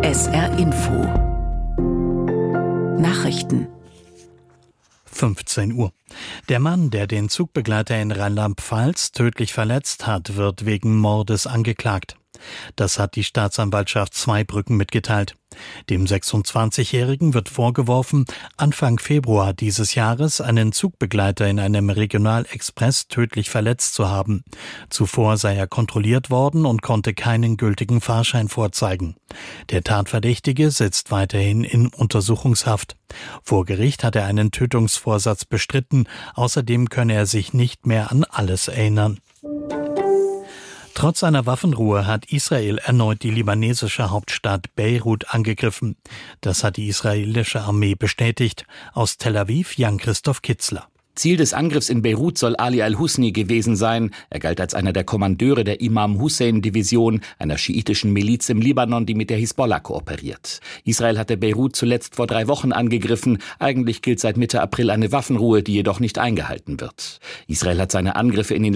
SR Info Nachrichten 15 Uhr. Der Mann, der den Zugbegleiter in Rheinland-Pfalz tödlich verletzt hat, wird wegen Mordes angeklagt. Das hat die Staatsanwaltschaft Zweibrücken mitgeteilt. Dem 26-Jährigen wird vorgeworfen, Anfang Februar dieses Jahres einen Zugbegleiter in einem Regionalexpress tödlich verletzt zu haben. Zuvor sei er kontrolliert worden und konnte keinen gültigen Fahrschein vorzeigen. Der Tatverdächtige sitzt weiterhin in Untersuchungshaft. Vor Gericht hat er einen Tötungsvorsatz bestritten. Außerdem könne er sich nicht mehr an alles erinnern. Trotz einer Waffenruhe hat Israel erneut die libanesische Hauptstadt Beirut angegriffen. Das hat die israelische Armee bestätigt. Aus Tel Aviv Jan-Christoph Kitzler. Ziel des Angriffs in Beirut soll Ali al-Husni gewesen sein. Er galt als einer der Kommandeure der Imam-Hussein-Division, einer schiitischen Miliz im Libanon, die mit der Hisbollah kooperiert. Israel hatte Beirut zuletzt vor 3 Wochen angegriffen. Eigentlich gilt seit Mitte April eine Waffenruhe, die jedoch nicht eingehalten wird. Israel hat seine Angriffe in den